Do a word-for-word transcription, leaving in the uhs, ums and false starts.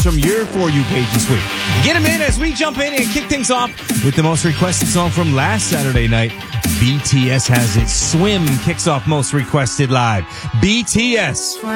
from your For You page this week. Get them in as we jump in and kick things off with the most requested song from last Saturday night. B T S has it. Swim kicks off most requested live. B T S.